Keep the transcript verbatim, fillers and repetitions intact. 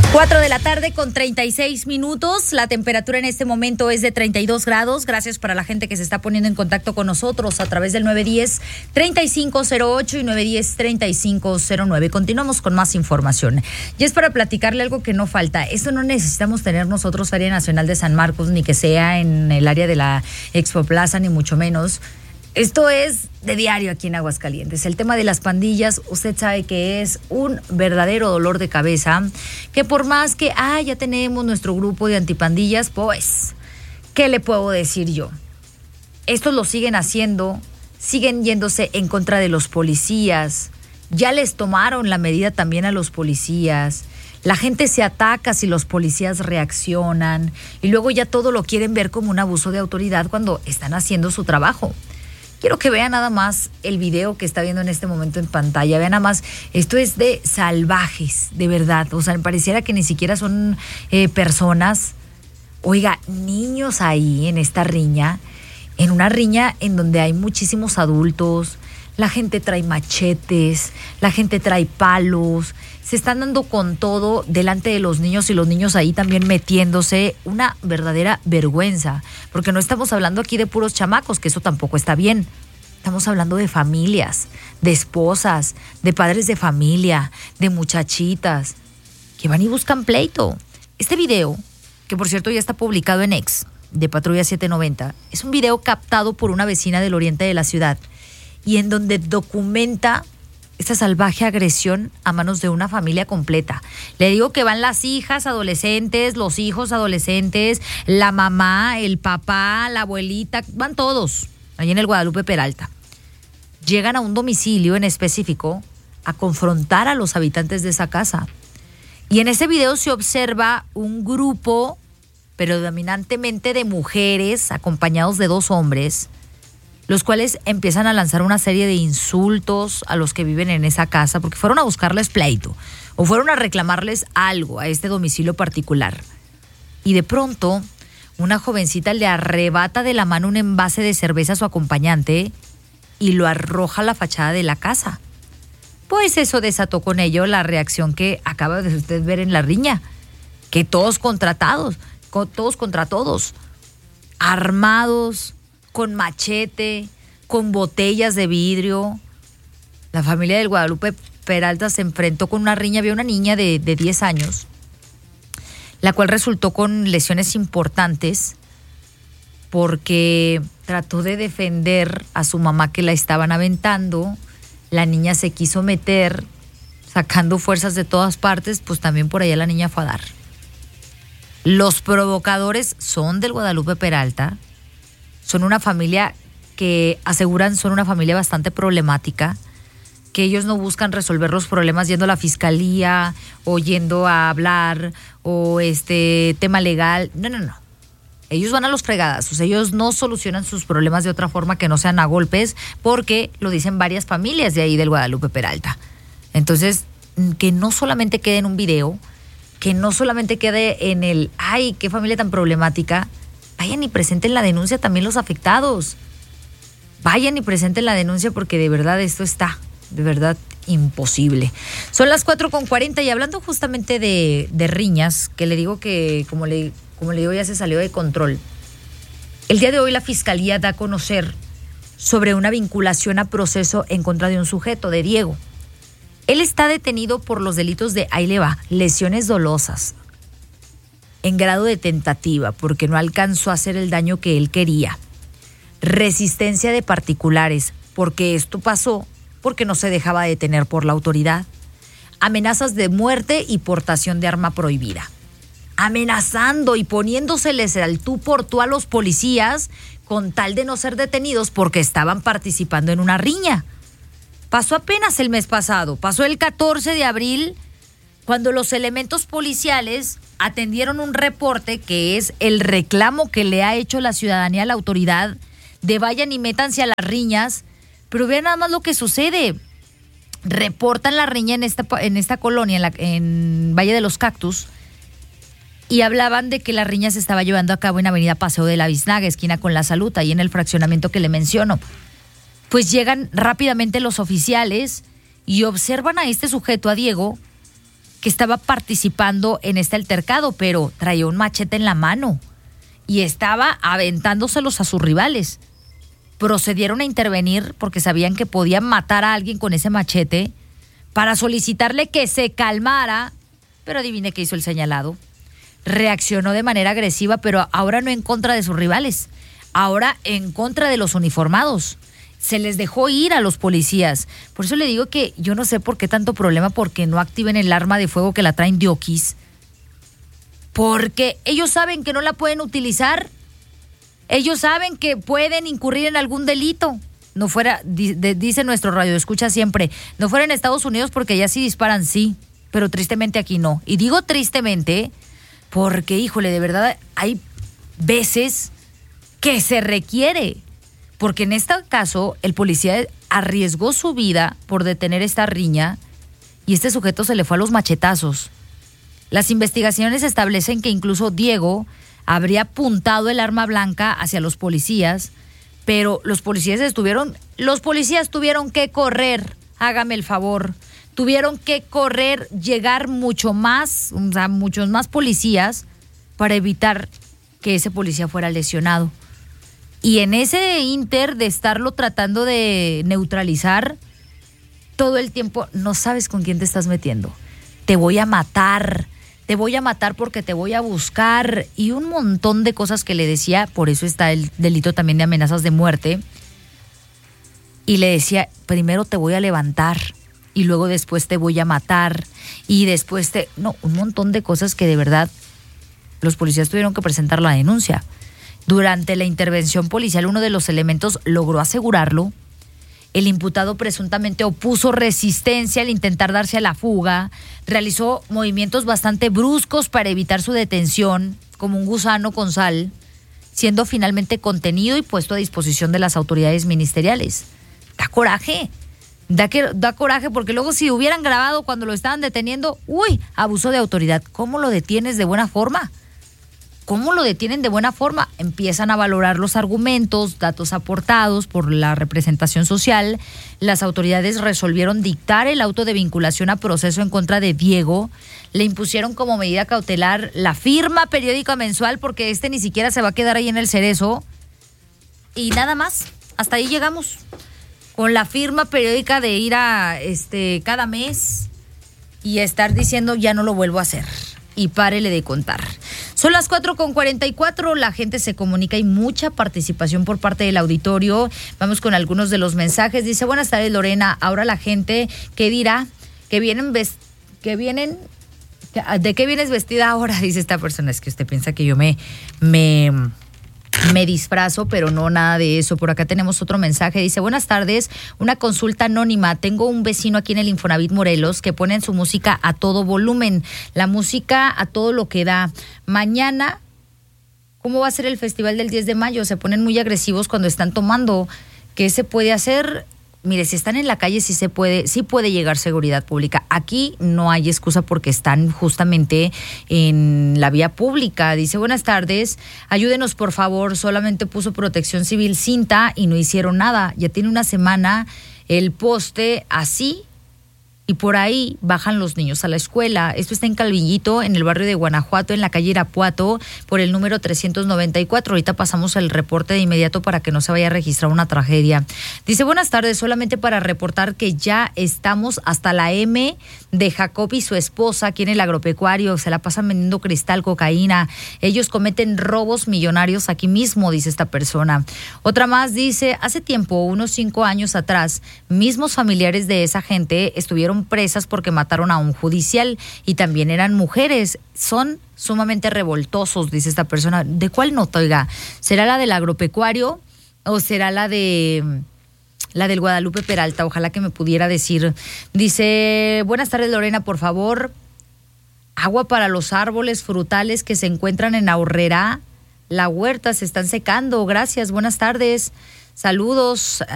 Cuatro de la tarde con treinta y seis minutos. La temperatura en este momento es de treinta y dos grados. Gracias para la gente que se está poniendo en contacto con nosotros a través del nueve uno cero, tres cinco cero ocho y nueve uno cero, tres cinco cero nueve. Continuamos con más información. Y es para platicarle algo que no falta. Esto no necesitamos tener nosotros Feria Nacional de San Marcos, ni que sea en el área de la Expo Plaza, ni mucho menos. Esto es de diario aquí en Aguascalientes. El tema de las pandillas, usted sabe que es un verdadero dolor de cabeza, que por más que ah, ya tenemos nuestro grupo de antipandillas, pues, ¿qué le puedo decir yo? Estos lo siguen haciendo, siguen yéndose en contra de los policías, ya les tomaron la medida también a los policías, la gente se ataca si los policías reaccionan y luego ya todo lo quieren ver como un abuso de autoridad cuando están haciendo su trabajo. Quiero que vean nada más el video que está viendo en este momento en pantalla. Vean nada más, esto es de salvajes, de verdad. O sea, me pareciera que ni siquiera son eh, personas. Oiga, niños ahí en esta riña, en una riña en donde hay muchísimos adultos, la gente trae machetes, la gente trae palos, se están dando con todo delante de los niños y los niños ahí también metiéndose, una verdadera vergüenza, porque no estamos hablando aquí de puros chamacos, que eso tampoco está bien. Estamos hablando de familias, de esposas, de padres de familia, de muchachitas, que van y buscan pleito. Este video, que por cierto ya está publicado en X, de Patrulla setecientos noventa, es un video captado por una vecina del oriente de la ciudad y en donde documenta esta salvaje agresión a manos de una familia completa. Le digo que van las hijas adolescentes, los hijos adolescentes, la mamá, el papá, la abuelita, van todos, allí en el Guadalupe Peralta. Llegan a un domicilio en específico a confrontar a los habitantes de esa casa. Y en ese video se observa un grupo, predominantemente de mujeres, acompañados de dos hombres, los cuales empiezan a lanzar una serie de insultos a los que viven en esa casa porque fueron a buscarles pleito o fueron a reclamarles algo a este domicilio particular. Y de pronto, una jovencita le arrebata de la mano un envase de cerveza a su acompañante y lo arroja a la fachada de la casa. Pues eso desató con ello la reacción que acaba de usted ver en la riña, que todos contra todos, todos contra todos, armados, con machete, con botellas de vidrio. La familia del Guadalupe Peralta se enfrentó con una riña. Había una niña de, de diez años, la cual resultó con lesiones importantes porque trató de defender a su mamá que la estaban aventando. La niña se quiso meter, sacando fuerzas de todas partes, pues también por allá la niña fue a dar. Los provocadores son del Guadalupe Peralta. Son una familia que aseguran son una familia bastante problemática, que ellos no buscan resolver los problemas yendo a la fiscalía o yendo a hablar o este tema legal. No, no, no. Ellos van a los fregadazos. Ellos no solucionan sus problemas de otra forma que no sean a golpes, porque lo dicen varias familias de ahí del Guadalupe Peralta. Entonces, que no solamente quede en un video, que no solamente quede en el, ay, qué familia tan problemática. Vayan y presenten la denuncia también los afectados. Vayan y presenten la denuncia porque de verdad esto está, de verdad, imposible. Son las cuatro con cuarenta y hablando justamente de, de riñas, que le digo que, como le, como le digo, ya se salió de control. El día de hoy la Fiscalía da a conocer sobre una vinculación a proceso en contra de un sujeto, de Diego. Él está detenido por los delitos de, ahí le va, lesiones dolosas, en grado de tentativa, porque no alcanzó a hacer el daño que él quería. Resistencia de particulares, porque esto pasó porque no se dejaba detener por la autoridad. Amenazas de muerte y portación de arma prohibida. Amenazando y poniéndoseles al tú por tú a los policías con tal de no ser detenidos porque estaban participando en una riña. Pasó apenas el mes pasado, pasó el catorce de abril, cuando los elementos policiales atendieron un reporte que es el reclamo que le ha hecho la ciudadanía a la autoridad de vayan y métanse a las riñas, pero vean nada más lo que sucede. Reportan la riña en esta, en esta colonia, en, la, en Valle de los Cactus, y hablaban de que la riña se estaba llevando a cabo en Avenida Paseo de la Biznaga, esquina con La Salud, ahí en el fraccionamiento que le menciono. Pues llegan rápidamente los oficiales y observan a este sujeto, a Diego, que estaba participando en este altercado, pero traía un machete en la mano y estaba aventándoselos a sus rivales. Procedieron a intervenir porque sabían que podían matar a alguien con ese machete para solicitarle que se calmara, pero adivine qué hizo el señalado. Reaccionó de manera agresiva, pero ahora no en contra de sus rivales, ahora en contra de los uniformados. Se les dejó ir a los policías. Por eso le digo que yo no sé por qué tanto problema porque no activen el arma de fuego que la traen de oquis. Porque ellos saben que no la pueden utilizar. Ellos saben que pueden incurrir en algún delito. No fuera, di, de, dice nuestro radio, escucha siempre, no fuera en Estados Unidos porque allá sí disparan, sí, pero tristemente aquí no. Y digo tristemente porque, híjole, de verdad hay veces que se requiere. Porque en este caso el policía arriesgó su vida por detener esta riña y este sujeto se le fue a los machetazos. Las investigaciones establecen que incluso Diego habría apuntado el arma blanca hacia los policías, pero los policías estuvieron, los policías tuvieron que correr, hágame el favor, tuvieron que correr, llegar mucho más, o sea, muchos más policías para evitar que ese policía fuera lesionado. Y en ese inter de estarlo tratando de neutralizar, todo el tiempo no sabes con quién te estás metiendo. Te voy a matar. Te voy a matar porque te voy a buscar, y un montón de cosas que le decía, por eso está el delito también de amenazas de muerte, y le decía, primero te voy a levantar, y luego después te voy a matar, y después te... No, un montón de cosas que de verdad los policías tuvieron que presentar la denuncia. Durante la intervención policial, uno de los elementos logró asegurarlo. El imputado presuntamente opuso resistencia al intentar darse a la fuga, realizó movimientos bastante bruscos para evitar su detención, como un gusano con sal, siendo finalmente contenido y puesto a disposición de las autoridades ministeriales. Da coraje, da, que, da coraje, porque luego si hubieran grabado cuando lo estaban deteniendo, uy, abuso de autoridad. ¿Cómo lo detienes de buena forma? ¿Cómo lo detienen de buena forma? Empiezan a valorar los argumentos, datos aportados por la representación social. Las autoridades resolvieron dictar el auto de vinculación a proceso en contra de Diego. Le impusieron como medida cautelar la firma periódica mensual, porque este ni siquiera se va a quedar ahí en el cerezo. Y nada más, hasta ahí llegamos. Con la firma periódica de ir a este cada mes y estar diciendo ya no lo vuelvo a hacer. Y párele de contar. Son las cuatro con cuarenta y cuatro, la gente se comunica, hay mucha participación por parte del auditorio. Vamos con algunos de los mensajes. Dice, buenas tardes, Lorena. Ahora la gente, ¿qué dirá? Que vienen, ves- que vienen, ¿de qué vienes vestida ahora? Dice esta persona. Es que usted piensa que yo me, me, me disfrazo, pero no, nada de eso. Por acá tenemos otro mensaje. Dice, buenas tardes, una consulta anónima. Tengo un vecino aquí en el Infonavit Morelos que ponen su música a todo volumen, la música a todo lo que da. Mañana, ¿cómo va a ser el festival del diez de mayo? Se ponen muy agresivos cuando están tomando. ¿Qué se puede hacer? Mire, si están en la calle sí se puede, sí puede llegar seguridad pública. Aquí no hay excusa porque están justamente en la vía pública. Dice, buenas tardes, ayúdenos por favor, solamente puso Protección Civil cinta y no hicieron nada. Ya tiene una semana el poste así y por ahí bajan los niños a la escuela. Esto está en Calvillito, en el barrio de Guanajuato, en la calle Irapuato, por el número trescientos noventa y cuatro. Ahorita pasamos el reporte de inmediato para que no se vaya a registrar una tragedia. Dice, buenas tardes, solamente para reportar que ya estamos hasta la M de Jacob y su esposa aquí en el agropecuario. Se la pasan vendiendo cristal, cocaína. Ellos cometen robos millonarios aquí mismo, dice esta persona. Otra más dice, hace tiempo, unos cinco años atrás, mismos familiares de esa gente estuvieron presas porque mataron a un judicial y también eran mujeres. Son sumamente revoltosos, dice esta persona. ¿De cuál nota, oiga? ¿Será la del agropecuario o será la de la del Guadalupe Peralta? Ojalá que me pudiera decir. Dice, buenas tardes, Lorena, por favor, agua para los árboles frutales que se encuentran en Aurrera. La huerta se están secando. Gracias, buenas tardes. Saludos.